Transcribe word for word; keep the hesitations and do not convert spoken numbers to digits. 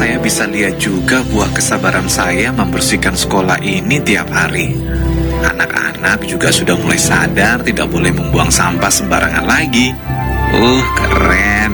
saya bisa lihat juga buah kesabaran saya membersihkan sekolah ini tiap hari. Anak-anak juga sudah mulai sadar tidak boleh membuang sampah sembarangan lagi. Uh, keren.